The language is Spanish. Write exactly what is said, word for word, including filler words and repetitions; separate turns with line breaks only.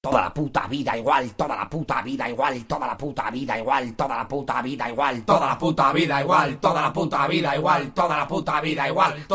Toda la puta vida igual, toda la puta vida igual, toda la puta vida igual, toda la puta vida igual, toda la puta vida igual, toda la puta vida igual, toda la puta vida igual.